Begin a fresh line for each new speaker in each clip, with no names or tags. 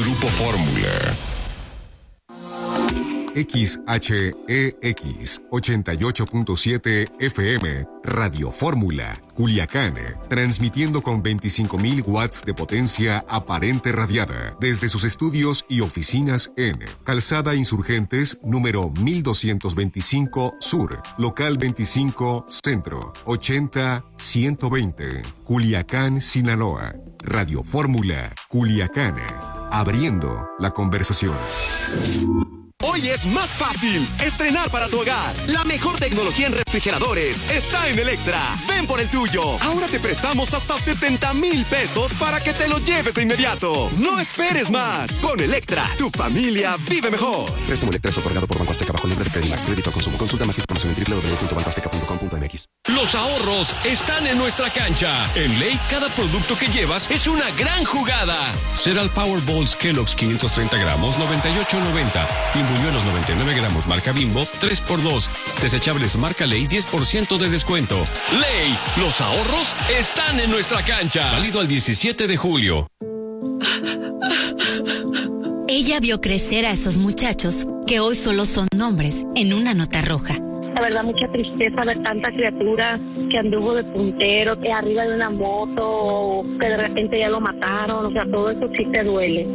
Grupo Fórmula. XHEX 88.7 FM, Radio Fórmula, Culiacán, transmitiendo con 25.000 watts de potencia aparente radiada desde sus estudios y oficinas en Calzada Insurgentes, número 1225 Sur, local 25 Centro, 80-120, Culiacán, Sinaloa. Radio Fórmula, Culiacán, abriendo la conversación.
Hoy es más fácil estrenar para tu hogar. La mejor tecnología en refrigeradores está en Electra. Ven por el tuyo. Ahora te prestamos hasta 70,000 pesos para que te lo lleves de inmediato. No esperes más. Con Electra, tu familia vive mejor.
Préstamo Electra es otorgado por Banco Azteca bajo nombre de Credimax. Crédito a consumo. Consulta más información en www.bancoazteca.com.mx.
Los ahorros están en nuestra cancha. En Ley, cada producto que llevas es una gran jugada. Cereal Power Balls Kellogg's 530 gramos, 98.90. Buñuelos 99 gramos marca Bimbo, 3x2. Desechables marca Ley, 10% de descuento. Ley, los ahorros están en nuestra cancha. Válido al 17 de julio.
Ella vio crecer a esos muchachos que hoy solo son nombres en una nota roja.
La verdad, mucha tristeza ver tanta criatura que anduvo de puntero, que arriba de una moto, o que de repente ya lo mataron. O sea, todo eso sí te duele.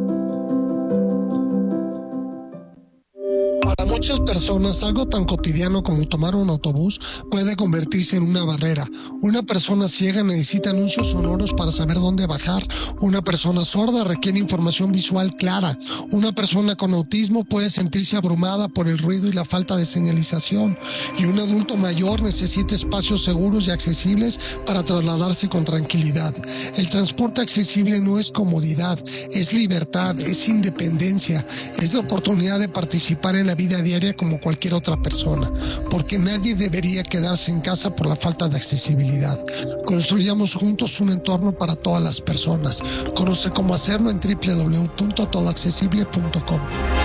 Para muchas personas, algo tan cotidiano como tomar un autobús puede convertirse en una barrera. Una persona ciega necesita anuncios sonoros para saber dónde bajar. Una persona sorda requiere información visual clara. Una persona con autismo puede sentirse abrumada por el ruido y la falta de señalización. Y un adulto mayor necesita espacios seguros y accesibles para trasladarse con tranquilidad. El transporte accesible no es comodidad, es libertad, es independencia, es la oportunidad de participar en la vida diaria como cualquier otra persona, porque nadie debería quedarse en casa por la falta de accesibilidad. Construyamos juntos un entorno para todas las personas. Conoce cómo hacerlo en www.todoaccesible.com.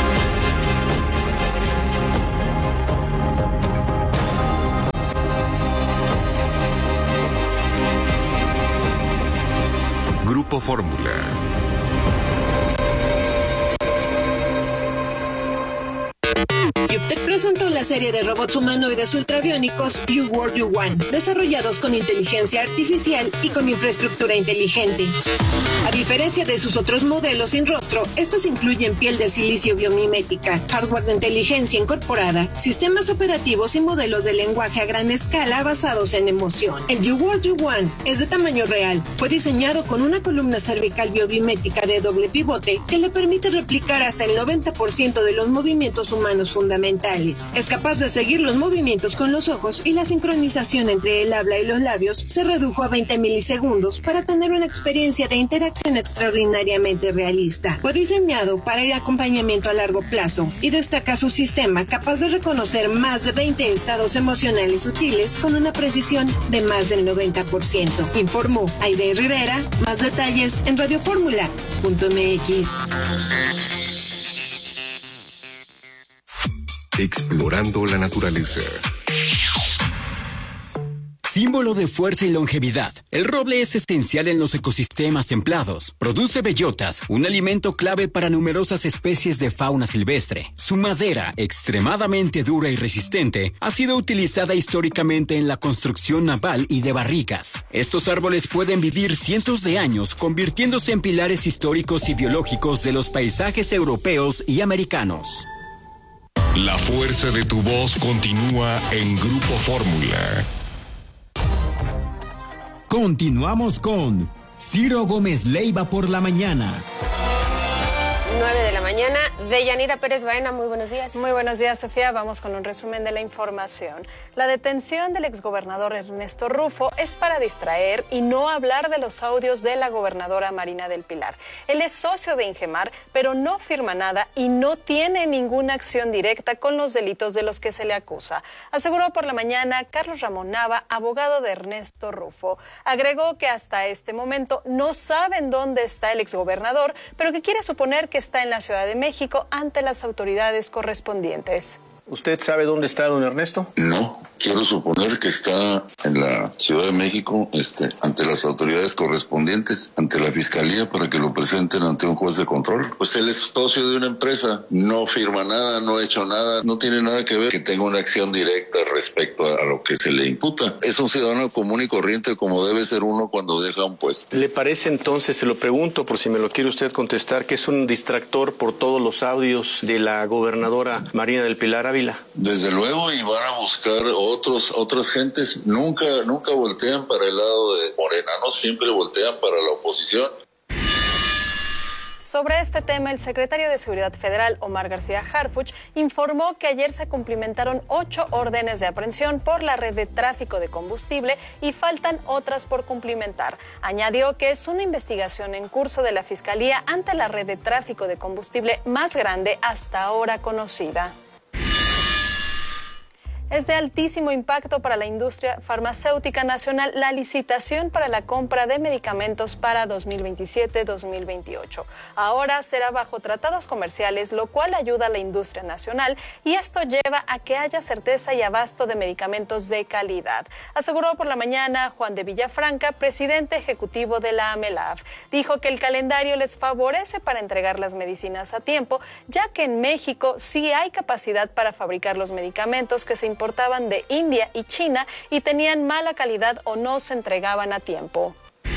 Grupo Fórmula.
Yuptec presentó la serie de robots humanoides ultrabiónicos You World You Want, desarrollados con inteligencia artificial y con infraestructura inteligente. A diferencia de sus otros modelos sin rostro, estos incluyen piel de silicio biomimética, hardware de inteligencia incorporada, sistemas operativos y modelos de lenguaje a gran escala basados en emoción. El You World You Want es de tamaño real. Fue diseñado con una columna cervical biomimética de doble pivote que le permite replicar hasta el 90% de los movimientos humanos fundamentales. Es capaz de seguir los movimientos con los ojos y la sincronización entre el habla y los labios se redujo a 20 milisegundos para tener una experiencia de interacción extraordinariamente realista. Fue diseñado para el acompañamiento a largo plazo y destaca su sistema capaz de reconocer más de 20 estados emocionales sutiles con una precisión de más del 90%. Informó Aide Rivera. Más detalles en radioformula.mx.
Explorando la naturaleza.
Símbolo de fuerza y longevidad, el roble es esencial en los ecosistemas templados. Produce bellotas, un alimento clave para numerosas especies de fauna silvestre. Su madera, extremadamente dura y resistente, ha sido utilizada históricamente en la construcción naval y de barricas. Estos árboles pueden vivir cientos de años, convirtiéndose en pilares históricos y biológicos de los paisajes europeos y americanos.
La fuerza de tu voz continúa en Grupo Fórmula.
Continuamos con Ciro Gómez Leiva por la mañana.
9 de la mañana. Deyanira Pérez Baena, muy buenos días.
Muy buenos días, Sofía. Vamos con un resumen de la información. La detención del exgobernador Ernesto Rufo es para distraer y no hablar de los audios de la gobernadora Marina del Pilar. Él es socio de Ingemar, pero no firma nada y no tiene ninguna acción directa con los delitos de los que se le acusa. Aseguró por la mañana Carlos Ramón Nava, abogado de Ernesto Rufo. Agregó que hasta este momento no saben dónde está el exgobernador, pero que quiere suponer que está en la Ciudad de México ante las autoridades correspondientes.
¿Usted sabe dónde está don Ernesto?
No.
quiero suponer que está en la Ciudad de México, ante las autoridades correspondientes, ante la Fiscalía, para que lo presenten ante un juez de control. Pues él es socio de una empresa, no firma nada, no ha hecho nada, no tiene nada que ver que tenga una acción directa respecto a lo que se le imputa. Es un ciudadano común y corriente como debe ser uno cuando deja un puesto.
¿Le parece entonces, se lo pregunto por si me lo quiere usted contestar, que es un distractor por todos los audios de la gobernadora Marina del Pilar Ávila?
Desde luego, y van a buscar otras gentes. Nunca voltean para el lado de Morena, no siempre voltean para la oposición.
Sobre este tema, el secretario de Seguridad Federal, Omar García Harfuch, informó que ayer se cumplimentaron 8 órdenes de aprehensión por la red de tráfico de combustible y faltan otras por cumplimentar. Añadió que es una investigación en curso de la Fiscalía ante la red de tráfico de combustible más grande hasta ahora conocida. Es de altísimo impacto para la industria farmacéutica nacional la licitación para la compra de medicamentos para 2027-2028. Ahora será bajo tratados comerciales, lo cual ayuda a la industria nacional y esto lleva a que haya certeza y abasto de medicamentos de calidad. Aseguró por la mañana Juan de Villafranca, presidente ejecutivo de la AMELAF. Dijo que el calendario les favorece para entregar las medicinas a tiempo, ya que en México sí hay capacidad para fabricar los medicamentos que se importaban de India y China y tenían mala calidad o no se entregaban a tiempo.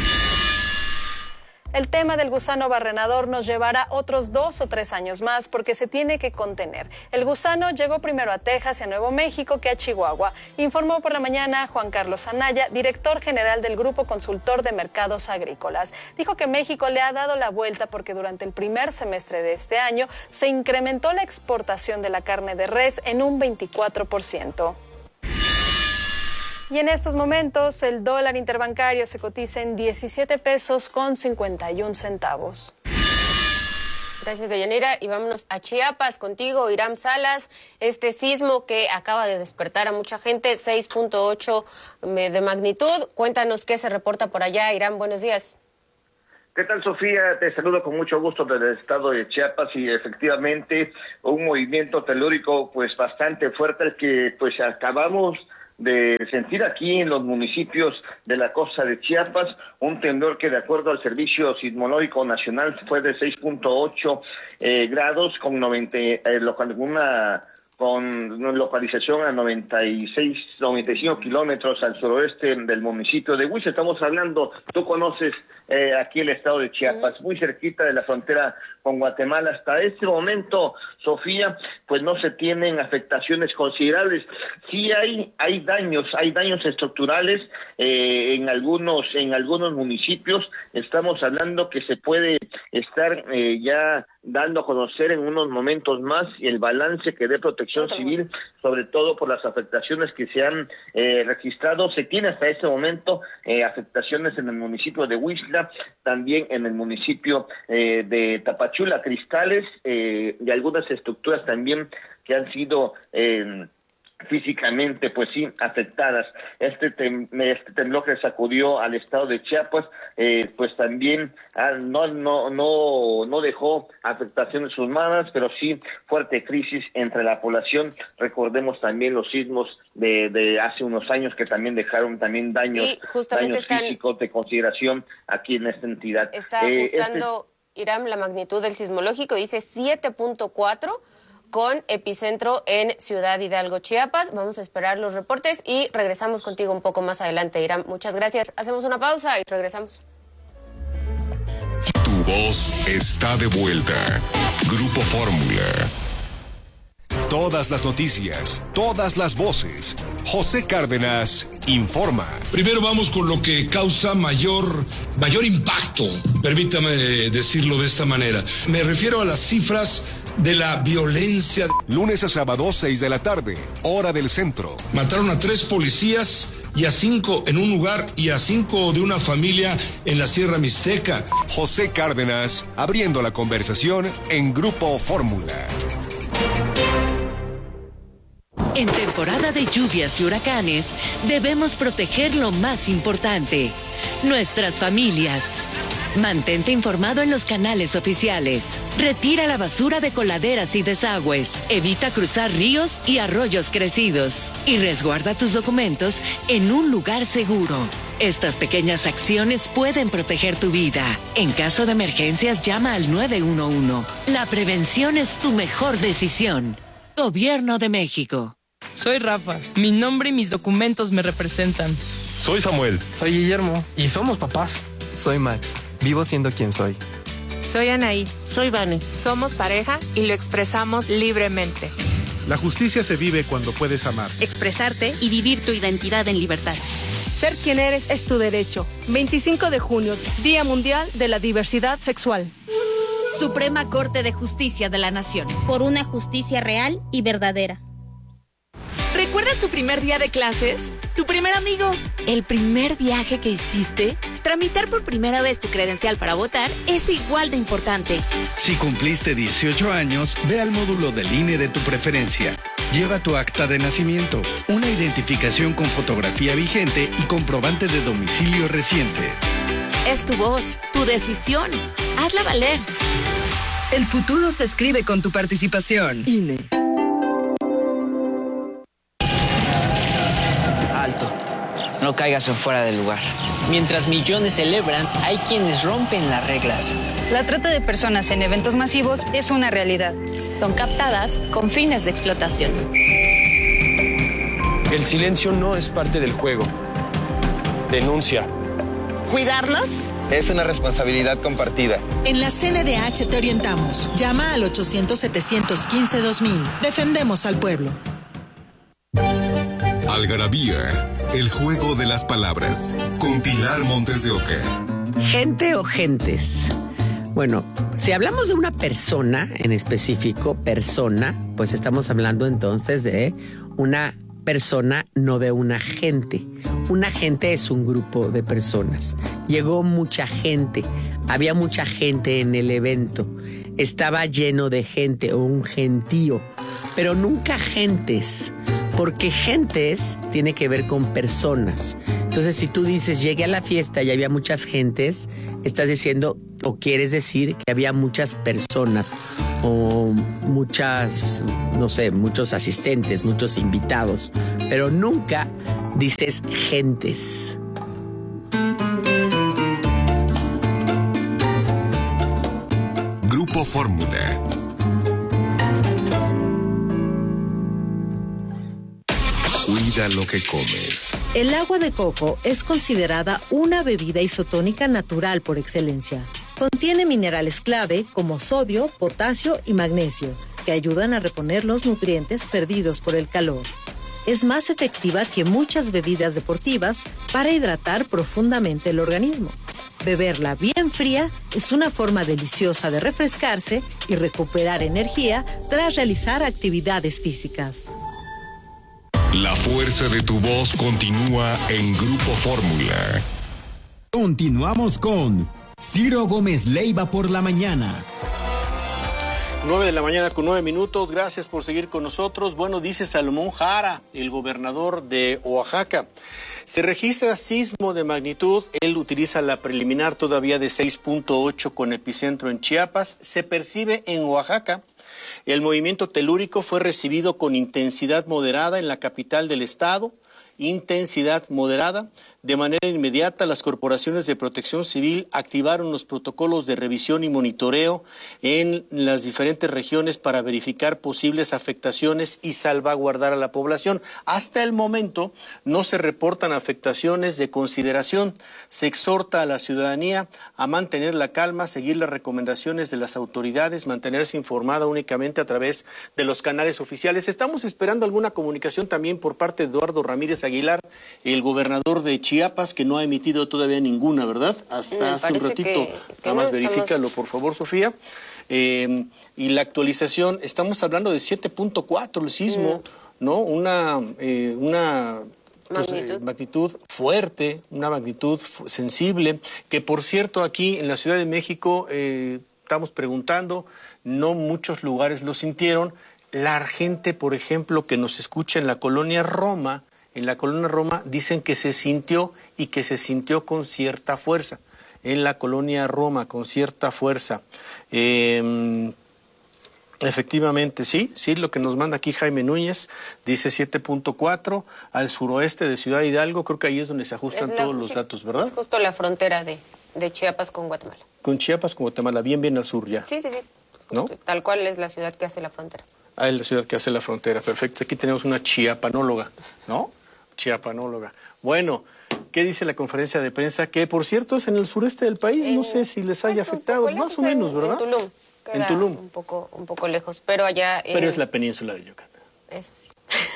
El tema del gusano barrenador nos llevará otros 2 o 3 años más porque se tiene que contener. El gusano llegó primero a Texas y a Nuevo México que a Chihuahua, informó por la mañana Juan Carlos Anaya, director general del Grupo Consultor de Mercados Agrícolas. Dijo que México le ha dado la vuelta porque durante el primer semestre de este año se incrementó la exportación de la carne de res en un 24%. Y en estos momentos el dólar interbancario se cotiza en 17 pesos con 51 centavos.
Gracias, Deyanira. Y vámonos a Chiapas contigo, Iram Salas. Este sismo que acaba de despertar a mucha gente, 6.8 de magnitud. Cuéntanos qué se reporta por allá. Iram, buenos días.
¿Qué tal, Sofía? Te saludo con mucho gusto desde el estado de Chiapas y efectivamente un movimiento telúrico pues bastante fuerte el que pues acabamos de sentir aquí en los municipios de la costa de Chiapas, un temblor que de acuerdo al Servicio Sismológico Nacional fue de 6.8 grados con con localización a 95 kilómetros al suroeste del municipio de Huiz. Estamos hablando, tú conoces aquí el estado de Chiapas, muy cerquita de la frontera con Guatemala. Hasta este momento, Sofía, pues no se tienen afectaciones considerables. Sí hay daños estructurales en algunos municipios. Estamos hablando que se puede estar ya dando a conocer en unos momentos más el balance que dé Protección Civil, sobre todo por las afectaciones que se han registrado. Se tiene hasta este momento afectaciones en el municipio de Huixla, también en el municipio de Tapachula, Cristales, y algunas estructuras también que han sido físicamente, pues sí, afectadas. Este temblor que sacudió al estado de Chiapas, pues también no dejó afectaciones humanas, pero sí fuerte crisis entre la población. Recordemos también los sismos de hace unos años que también dejaron también daños físicos de consideración aquí en esta entidad.
Está ajustando, Iram, la magnitud del sismológico, dice 7.4, con epicentro en Ciudad Hidalgo, Chiapas. Vamos a esperar los reportes y regresamos contigo un poco más adelante, Iram. Muchas gracias. Hacemos una pausa y regresamos.
Tu voz está de vuelta. Grupo Fórmula. Todas las noticias, todas las voces. José Cárdenas informa.
Primero vamos con lo que causa mayor impacto, permítame decirlo de esta manera. Me refiero a las cifras de la violencia.
Lunes a sábado, 6 de la tarde, hora del centro.
Mataron a 3 policías y a 5 en un lugar y a 5 de una familia en la Sierra Mixteca.
José Cárdenas, abriendo la conversación en Grupo Fórmula.
En temporada de lluvias y huracanes, debemos proteger lo más importante, nuestras familias. Mantente informado en los canales oficiales. Retira la basura de coladeras y desagües. Evita cruzar ríos y arroyos crecidos. Y resguarda tus documentos en un lugar seguro. Estas pequeñas acciones pueden proteger tu vida. En caso de emergencias, llama al 911. La prevención es tu mejor decisión. Gobierno de México.
Soy Rafa. Mi nombre y mis documentos me representan.
Soy Samuel.
Soy Guillermo. Y somos papás.
Soy Max. Vivo siendo quien soy.
Soy Anaí.
Soy Vane.
Somos pareja y lo expresamos libremente.
La justicia se vive cuando puedes amar,
expresarte y vivir tu identidad en libertad.
Ser quien eres es tu derecho. 25 de junio, Día Mundial de la Diversidad Sexual.
Suprema Corte de Justicia de la Nación.
Por una justicia real y verdadera.
¿Recuerdas tu primer día de clases? ¿Tu primer amigo? ¿El primer viaje que hiciste? Tramitar por primera vez tu credencial para votar es igual de importante.
Si cumpliste 18 años, ve al módulo del INE de tu preferencia. Lleva tu acta de nacimiento, una identificación con fotografía vigente y comprobante de domicilio reciente.
Es tu voz, tu decisión. Hazla valer.
El futuro se escribe con tu participación. INE.
Alto. No caigas en fuera del lugar. Mientras millones celebran, hay quienes rompen las reglas.
La trata de personas en eventos masivos es una realidad.
Son captadas con fines de explotación.
El silencio no es parte del juego. Denuncia.
¿Cuidarnos?
Es una responsabilidad compartida.
En la CNDH te orientamos. Llama al 800-715-2000. Defendemos al pueblo.
Algarabía, el juego de las palabras, con Pilar Montes de Oca.
¿Gente o gentes? Bueno, si hablamos de una persona en específico, persona, pues estamos hablando entonces de una persona, no de una gente. Una gente es un grupo de personas. Llegó mucha gente, había mucha gente en el evento. Estaba lleno de gente o un gentío, pero nunca gentes. Porque gentes tiene que ver con personas. Entonces, si tú dices, llegué a la fiesta y había muchas gentes, estás diciendo o quieres decir que había muchas personas o muchas, no sé, muchos asistentes, muchos invitados, pero nunca dices gentes.
Grupo Fórmula. Cuida lo que comes.
El agua de coco es considerada una bebida isotónica natural por excelencia. Contiene minerales clave como sodio, potasio y magnesio, que ayudan a reponer los nutrientes perdidos por el calor. Es más efectiva que muchas bebidas deportivas para hidratar profundamente el organismo. Beberla bien fría es una forma deliciosa de refrescarse y recuperar energía tras realizar actividades físicas.
La fuerza de tu voz continúa en Grupo Fórmula.
Continuamos con Ciro Gómez Leiva por la mañana.
9:09 a.m. Gracias por seguir con nosotros. Bueno, dice Salomón Jara, el gobernador de Oaxaca. Se registra sismo de magnitud. Él utiliza la preliminar todavía de 6.8 con epicentro en Chiapas. Se percibe en Oaxaca. El movimiento telúrico fue recibido con intensidad moderada en la capital del estado. Intensidad moderada. De manera inmediata, las corporaciones de protección civil activaron los protocolos de revisión y monitoreo en las diferentes regiones para verificar posibles afectaciones y salvaguardar a la población. Hasta el momento no se reportan afectaciones de consideración. Se exhorta a la ciudadanía a mantener la calma, seguir las recomendaciones de las autoridades, mantenerse informada únicamente a través de los canales oficiales. Estamos esperando alguna comunicación también por parte de Eduardo Ramírez Aguilar, el gobernador de Chiapas, que no ha emitido todavía ninguna, ¿verdad? Hasta hace un ratito. Nada más verifícalo, por favor, Sofía. Y la actualización, estamos hablando de 7.4 el sismo, ¿no? Una magnitud fuerte, una magnitud sensible, que por cierto aquí en la Ciudad de México estamos preguntando, no muchos lugares lo sintieron. La gente, por ejemplo, que nos escucha en la colonia Roma, dicen que se sintió y que se sintió con cierta fuerza. en la colonia Roma con cierta fuerza. Efectivamente, sí, lo que nos manda aquí Jaime Núñez, dice 7.4 al suroeste de Ciudad Hidalgo, creo que ahí es donde se ajustan todos los datos, ¿verdad?
Es justo la frontera de Chiapas con Guatemala.
Con Chiapas, con Guatemala, bien al sur ya.
Sí.
¿No?
Tal cual es la ciudad que hace la frontera.
Ah, es la ciudad que hace la frontera, perfecto. Aquí tenemos una chiapanóloga, ¿no? Chiapanóloga. Bueno, ¿qué dice la conferencia de prensa? Que, por cierto, es en el sureste del país, no sé si les haya afectado, más o menos, ¿verdad?
En Tulum.
En Tulum.
Un poco lejos, pero allá...
Pero es la península de Yucatán.
Eso sí.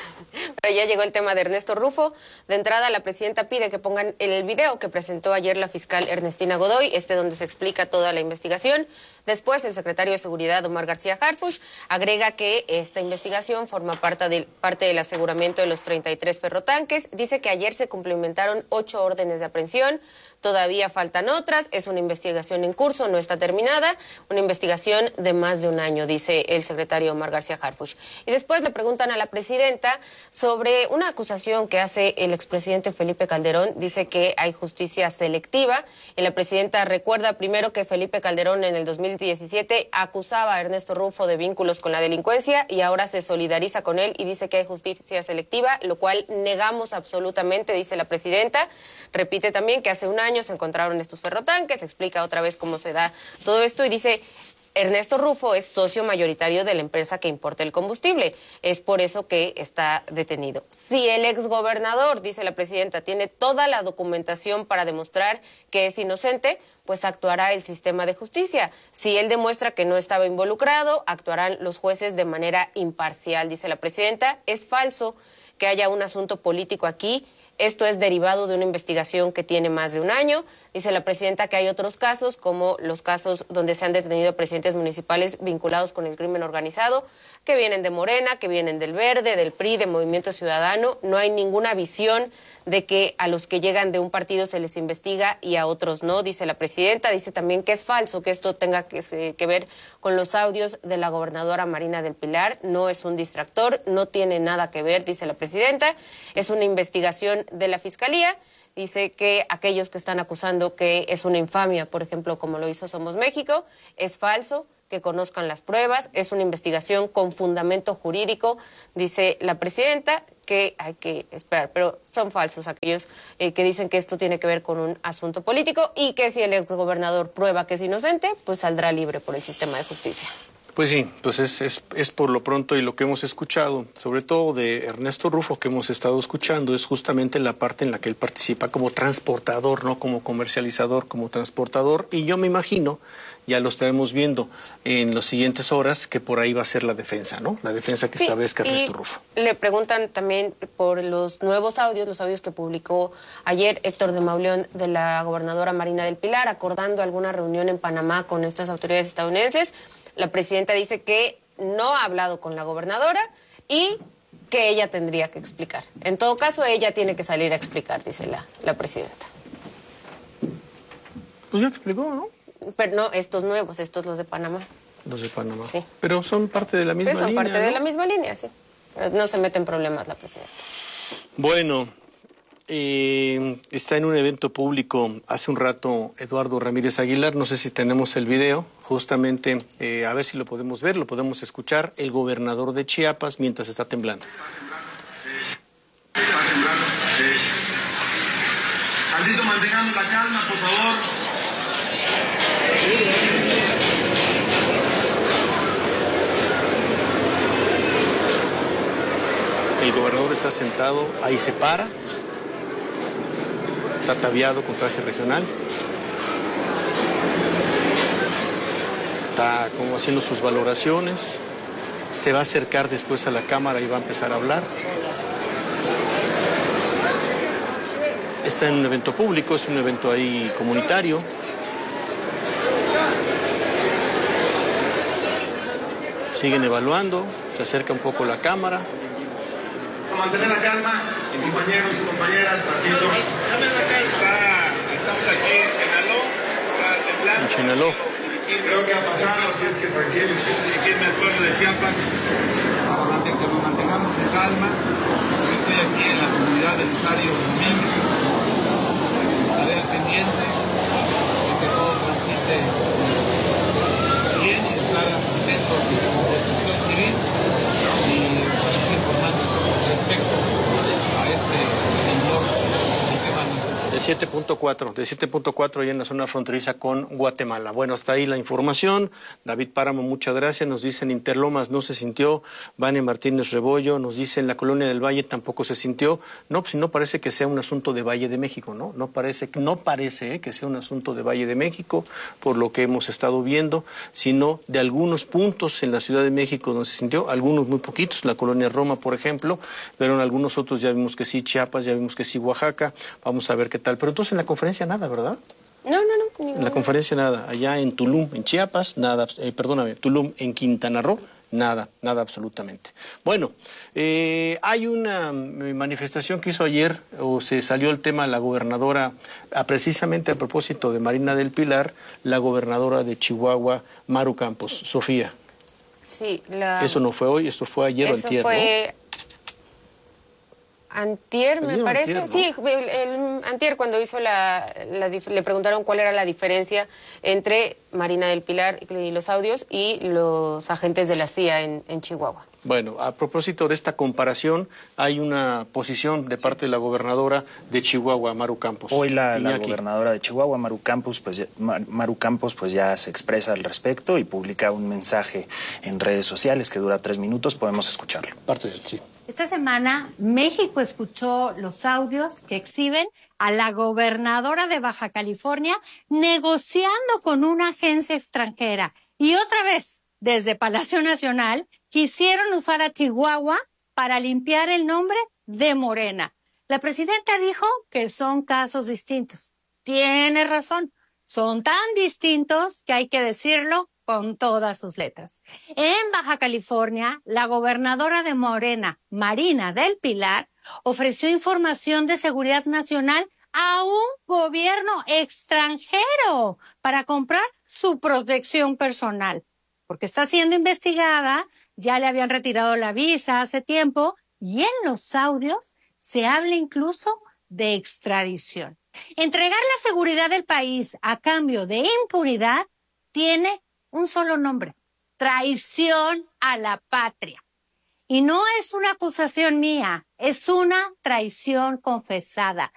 Pero ya llegó el tema de Ernesto Rufo. De entrada, la presidenta pide que pongan el video que presentó ayer la fiscal Ernestina Godoy, donde se explica toda la investigación. Después, el secretario de Seguridad, Omar García Harfuch, agrega que esta investigación forma parte del aseguramiento de los 33 ferrotanques. Dice que ayer se cumplimentaron 8 órdenes de aprehensión. Todavía faltan otras. Es una investigación en curso, no está terminada. Una investigación de más de un año, dice el secretario Omar García Harfuch. Y después le preguntan a la presidenta sobre una acusación que hace el expresidente Felipe Calderón. Dice que hay justicia selectiva. Y la presidenta recuerda primero que Felipe Calderón en el 2017 acusaba a Ernesto Rufo de vínculos con la delincuencia y ahora se solidariza con él y dice que hay justicia selectiva, lo cual negamos absolutamente, dice la presidenta. Repite también que hace un año se encontraron estos ferrotanques, explica otra vez cómo se da todo esto y dice: Ernesto Rufo es socio mayoritario de la empresa que importa el combustible. Es por eso que está detenido. Si el exgobernador, dice la presidenta, tiene toda la documentación para demostrar que es inocente, pues actuará el sistema de justicia. Si él demuestra que no estaba involucrado, actuarán los jueces de manera imparcial, dice la presidenta. Es falso que haya un asunto político aquí. Esto es derivado de una investigación que tiene más de un año. Dice la presidenta que hay otros casos, como los casos donde se han detenido presidentes municipales vinculados con el crimen organizado, que vienen de Morena, que vienen del Verde, del PRI, de Movimiento Ciudadano. No hay ninguna visión de que a los que llegan de un partido se les investiga y a otros no, dice la presidenta. Dice también que es falso que esto tenga que ver con los audios de la gobernadora Marina del Pilar. No es un distractor, no tiene nada que ver, dice la presidenta. Es una investigación de la Fiscalía. Dice que aquellos que están acusando que es una infamia, por ejemplo, como lo hizo Somos México, es falso, que conozcan las pruebas, es una investigación con fundamento jurídico, dice la presidenta, que hay que esperar, pero son falsos aquellos que dicen que esto tiene que ver con un asunto político y que si el exgobernador prueba que es inocente, pues saldrá libre por el sistema de justicia.
Pues sí, pues es por lo pronto, y lo que hemos escuchado, sobre todo de Ernesto Rufo, que hemos estado escuchando, es justamente la parte en la que él participa como transportador, no como comercializador, como transportador, y yo me imagino, ya lo estaremos viendo en las siguientes horas, que por ahí va a ser la defensa, ¿no? La defensa que establezca Ernesto Rufo.
Le preguntan también por los nuevos audios, los audios que publicó ayer Héctor de Mauleón de la gobernadora Marina del Pilar, acordando alguna reunión en Panamá con estas autoridades estadounidenses. La presidenta dice que no ha hablado con la gobernadora y que ella tendría que explicar. En todo caso, ella tiene que salir a explicar, dice la presidenta.
Pues ya explicó, ¿no?
Pero no, estos nuevos, los de Panamá.
Los de Panamá.
Sí.
Pero son parte de la misma línea,
son parte
¿no?
de la misma línea, sí. Pero no se mete en problemas la presidenta.
Bueno, está en un evento público hace un rato Eduardo Ramírez Aguilar, no sé si tenemos el video, justamente, a ver si lo podemos ver, lo podemos escuchar, el gobernador de Chiapas mientras está temblando.
Está temblando. Tantito mantengamos la calma, por favor.
El gobernador está sentado, ahí se para, está ataviado con traje regional, está como haciendo sus valoraciones, se va a acercar después a la cámara y va a empezar a hablar. Está en un evento público, es un evento ahí comunitario. Siguen evaluando, se acerca un poco la cámara.
Mantener la calma, compañeros y compañeras, tantito. Estamos aquí en Chenaló, está temblando.
En Chenaló.
Creo que ha pasado, así es que tranquilos. Dirigirme al pueblo de Chiapas, que nos mantengamos en calma. Yo estoy aquí en la comunidad del Rosario Domínguez. Estaré al pendiente de esté bien y estar atentos a protección civil y estaremos informando respecto a este temblor en qué magnitud.
De 7.4 allá en la zona fronteriza con Guatemala. Bueno, hasta ahí la información. David Páramo, muchas gracias. Nos dicen Interlomas no se sintió. Vania Martínez Rebollo nos dice en la Colonia del Valle tampoco se sintió. No, pues no parece que sea un asunto de Valle de México, ¿no? No parece que sea un asunto de Valle de México, por lo que hemos estado viendo, sino de algunos puntos en la Ciudad de México donde se sintió, algunos muy poquitos, la Colonia Roma, por ejemplo, pero en algunos otros ya vimos que sí, Chiapas, ya vimos que sí, Oaxaca. Vamos a ver qué tal. Pero entonces en la conferencia nada, ¿verdad?
No.
En la conferencia nada. Allá en Tulum, en Chiapas, nada. Tulum, en Quintana Roo, nada absolutamente. Bueno, hay una manifestación que hizo ayer, o se salió el tema, la gobernadora, precisamente a propósito de Marina del Pilar, la gobernadora de Chihuahua, Maru Campos. Sofía.
Sí,
Eso no fue hoy, esto fue ayer o antier,
fue... ¿no? Antier, me parece. Antier, ¿no? Sí, el antier cuando hizo le preguntaron cuál era la diferencia entre Marina del Pilar y los audios y los agentes de la CIA en Chihuahua.
Bueno, a propósito de esta comparación, hay una posición de parte de la gobernadora de Chihuahua, Maru Campos.
Hoy la gobernadora de Chihuahua, Maru Campos, pues ya se expresa al respecto y publica un mensaje en redes sociales que dura 3 minutos. Podemos escucharlo.
Parte de él, sí.
Esta semana México escuchó los audios que exhiben a la gobernadora de Baja California negociando con una agencia extranjera. Y otra vez, desde Palacio Nacional, quisieron usar a Chihuahua para limpiar el nombre de Morena. La presidenta dijo que son casos distintos. Tiene razón, son tan distintos que hay que decirlo con todas sus letras. En Baja California, la gobernadora de Morena, Marina del Pilar, ofreció información de seguridad nacional a un gobierno extranjero para comprar su protección personal. Porque está siendo investigada, ya le habían retirado la visa hace tiempo y en los audios se habla incluso de extradición. Entregar la seguridad del país a cambio de impunidad tiene un solo nombre: traición a la patria. Y no es una acusación mía, es una traición confesada.